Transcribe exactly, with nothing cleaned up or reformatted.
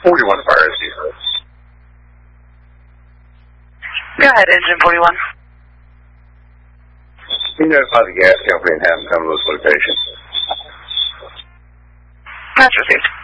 forty-one fire S D. Go ahead, engine forty-one. You notify the gas company and have them come to this location. That's received.